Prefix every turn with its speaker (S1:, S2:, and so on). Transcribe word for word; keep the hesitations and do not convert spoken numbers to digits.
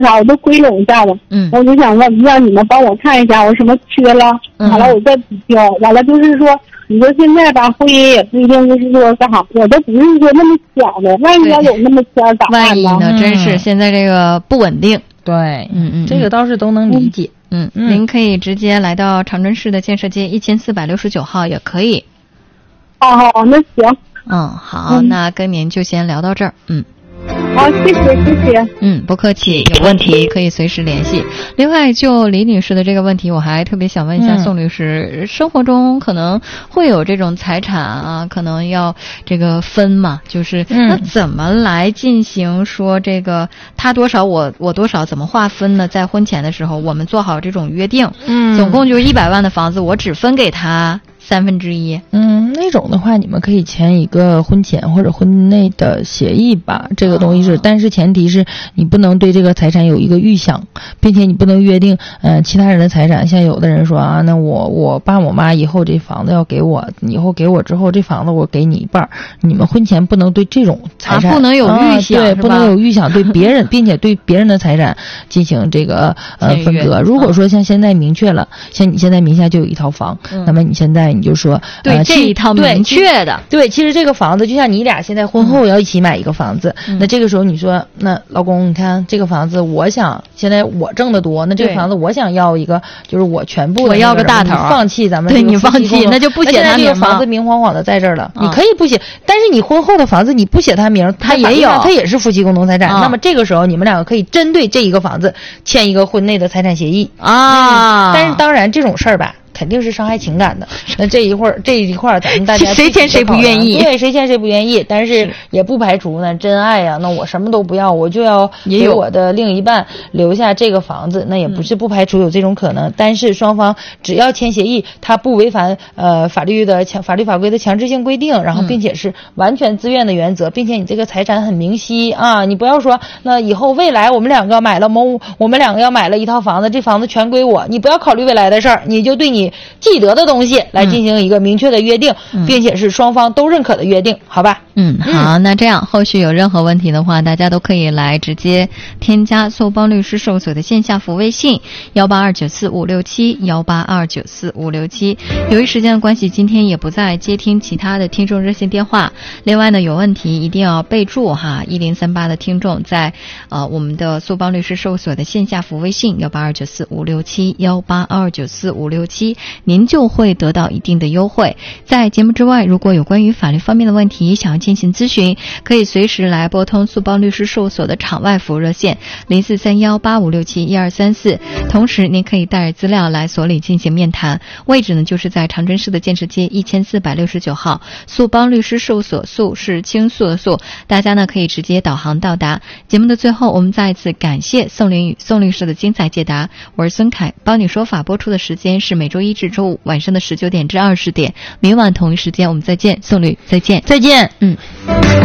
S1: 啥我都归拢一下子。
S2: 嗯，
S1: 我就想问，让你们帮我看一下我什么缺了，完了我再比较。完了就是说，你说现在吧，婚姻也不一定就是说干啥，我都不是说那么想的，万一要有那么天咋办呢？
S2: 万一呢？真是现在这个不稳定。
S3: 对，
S2: 嗯嗯，
S3: 这个倒是都能理解。
S2: 嗯嗯，您可以直接来到长春市的建设街一千四百六十九号也可以。
S1: 哦好，那行。
S2: 嗯，好，嗯、那跟您就先聊到这儿。嗯。
S1: 好，谢谢谢谢。
S2: 嗯，不客气，有问题可以随时联系。另外，就李女士的这个问题，我还特别想问一下宋律师，嗯、生活中可能会有这种财产啊，可能要这个分嘛，就是、嗯、那怎么来进行说这个他多少我我多少怎么划分呢？在婚前的时候，我们做好这种约定，嗯，总共就是一百万的房子，我只分给他三分之一。
S3: 嗯，那种的话，你们可以签一个婚前或者婚内的协议吧。这个东西是，哦、但是前提是你不能对这个财产有一个预想，并且你不能约定，呃，其他人的财产。像有的人说啊，那我我爸我妈以后这房子要给我，以后给我之后这房子我给你一半，你们婚前不能对这种财产、
S2: 啊、不能有预想，
S3: 啊、对，不能有预想对别人，并且对别人的财产进行这个呃分割。如果说像现在明确了，像你现在名下就有一套房，嗯、那么你现在你就说
S2: 对、呃、这一套明确的，
S3: 对，其实这个房子就像你俩现在婚后要一起买一个房子，嗯、那这个时候你说，那老公，你看这个房子，我想现在我挣得多，那这个房子我想要一个，就是我全部的、那个，
S2: 我要个大头，
S3: 放弃咱们
S2: 对你放弃，那就不写他名。
S3: 这个房子明晃晃的在这儿了，嗯、你可以不写，但是你婚后的房子你不写他名，他也有，他也是夫妻共同财产。嗯、那么这个时候你们两个可以针对这一个房子签一个婚内的财产协议
S2: 啊、
S3: 嗯。但是当然这种事儿吧。肯定是伤害情感的，那这一会儿这一块儿咱们大家
S2: 谁签谁不愿意，
S3: 对，谁签谁不愿意，但是也不排除呢真爱呀、啊，那我什么都不要，我就要给我的另一半留下这个房子，那也不是不排除有这种可能，嗯、但是双方只要签协议，它不违反呃法律的强法律法规的强制性规定，然后并且是完全自愿的原则，并且你这个财产很明晰啊，你不要说那以后未来我们两个买了某我们两个要买了一套房子，这房子全归我，你不要考虑未来的事儿，你就对你既得的东西来进行一个明确的约定，嗯、并且是双方都认可的约定，好吧？
S2: 嗯，好，那这样后续有任何问题的话，大家都可以来直接添加宋邦律师事务所的线下服务微信幺八二九四五六七幺八二九四五六七。由于时间的关系，今天也不再接听其他的听众热线电话。另外呢，有问题一定要备注哈，一零三八的听众在呃我们的宋邦律师事务所的线下服务微信幺八二九四五六七幺八二九四五六七，您就会得到一定的优惠。在节目之外，如果有关于法律方面的问题想要进行咨询，可以随时来拨通苏邦律师事务所的场外服务热线零四三幺八五六七一二三四。同时您可以带着资料来所里进行面谈，位置呢就是在长春市的建设街一千四百六十九号，苏邦律师事务所，苏是倾诉的诉，大家呢可以直接导航到达。节目的最后，我们再一次感谢宋林宇宋律师的精彩解答。我是孙凯，帮你说法播出的时间是每周一至周五晚上的十九点至二十点，明晚同一时间我们再见。宋律再见。
S3: 再见。
S2: 嗯。